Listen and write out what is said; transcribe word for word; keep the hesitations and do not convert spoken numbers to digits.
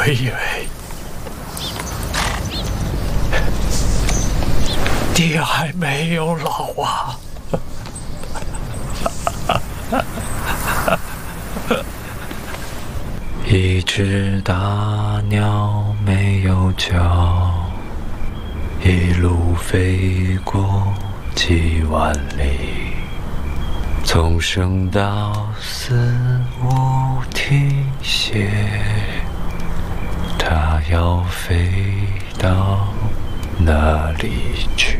我以为爹还没有老啊。一只大鸟没有脚，一路飞过几万里，从生到死无停歇。它要飞到哪里去？